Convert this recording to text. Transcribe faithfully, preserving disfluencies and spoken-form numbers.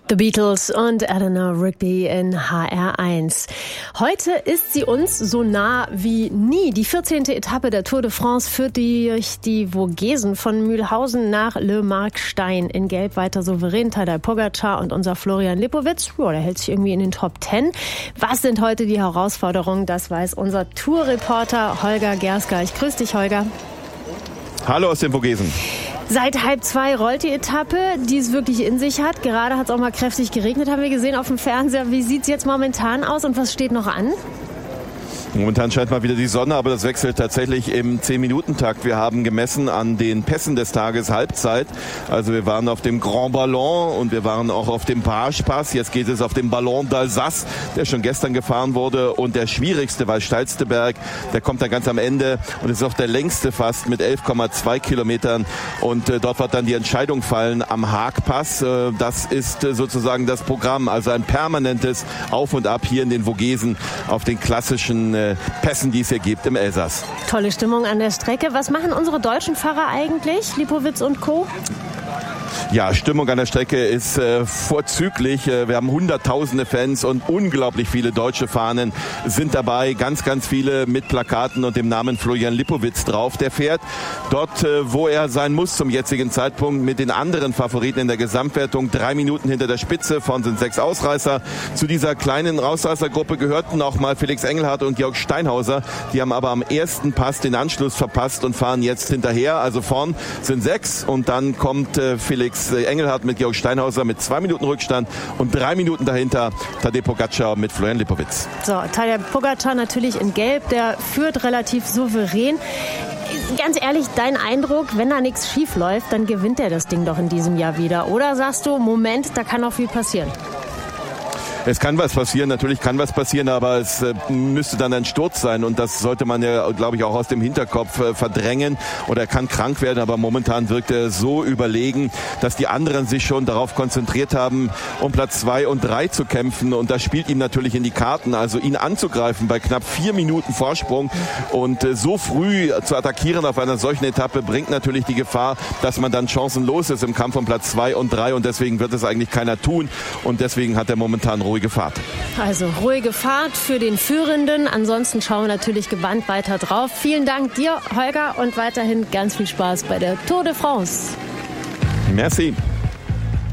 The Beatles und Eleanor Rigby in H R eins. Heute ist sie uns so nah wie nie. Die vierzehnte Etappe der Tour de France führt durch die Vogesen von Mühlhausen nach Le Markstein. In Gelb weiter souverän Tadej Pogačar und unser Florian Lipowitz. Ja, der hält sich irgendwie in den Top Ten. Was sind heute die Herausforderungen? Das weiß unser Tourreporter Holger Gerska. Ich grüße dich, Holger. Hallo aus den Vogesen. Seit halb zwei rollt die Etappe, die es wirklich in sich hat. Gerade hat es auch mal kräftig geregnet, haben wir gesehen auf dem Fernseher. Wie sieht es jetzt momentan aus und was steht noch an? Momentan scheint mal wieder die Sonne, aber das wechselt tatsächlich im zehn-Minuten-Takt. Wir haben gemessen an den Pässen des Tages Halbzeit. Also wir waren auf dem Grand Ballon und wir waren auch auf dem Page-Pass. Jetzt geht es auf dem Ballon d'Alsace, der schon gestern gefahren wurde. Und der schwierigste, weil steilste Berg, der kommt dann ganz am Ende und ist auch der längste fast mit elf Komma zwei Kilometern. Und äh, dort wird dann die Entscheidung fallen am Haag-Pass. Äh, das ist äh, sozusagen das Programm. Also ein permanentes Auf und Ab hier in den Vogesen auf den klassischen äh, Pässen, die es hier gibt im Elsass. Tolle Stimmung an der Strecke. Was machen unsere deutschen Fahrer eigentlich, Lipowitz und Co.? Ja, Stimmung an der Strecke ist äh, vorzüglich. Äh, wir haben hunderttausende Fans und unglaublich viele deutsche Fahnen sind dabei. Ganz, ganz viele mit Plakaten und dem Namen Florian Lipowitz drauf. Der fährt dort, äh, wo er sein muss zum jetzigen Zeitpunkt mit den anderen Favoriten in der Gesamtwertung. Drei Minuten hinter der Spitze, vorn sind sechs Ausreißer. Zu dieser kleinen Ausreißergruppe gehörten auch mal Felix Engelhardt und Georg Steinhauser. Die haben aber am ersten Pass den Anschluss verpasst und fahren jetzt hinterher. Also vorn sind sechs und dann kommt äh, Felix Engelhardt mit Georg Steinhauser mit zwei Minuten Rückstand und drei Minuten dahinter Tadej Pogačar mit Florian Lipowitz. So, Tadej Pogačar natürlich in Gelb, der führt relativ souverän. Ganz ehrlich, dein Eindruck, wenn da nichts schief läuft, dann gewinnt er das Ding doch in diesem Jahr wieder. Oder sagst du, Moment, da kann noch viel passieren? Es kann was passieren, natürlich kann was passieren, aber es äh, müsste dann ein Sturz sein und das sollte man ja, glaube ich, auch aus dem Hinterkopf äh, verdrängen. Oder er kann krank werden, aber momentan wirkt er so überlegen, dass die anderen sich schon darauf konzentriert haben, um Platz zwei und drei zu kämpfen und das spielt ihm natürlich in die Karten, also ihn anzugreifen bei knapp vier Minuten Vorsprung und äh, so früh zu attackieren auf einer solchen Etappe bringt natürlich die Gefahr, dass man dann chancenlos ist im Kampf um Platz zwei und drei und deswegen wird es eigentlich keiner tun und deswegen hat er momentan ruhige Fahrt. Also ruhige Fahrt für den Führenden. Ansonsten schauen wir natürlich gebannt weiter drauf. Vielen Dank dir, Holger, und weiterhin ganz viel Spaß bei der Tour de France. Merci.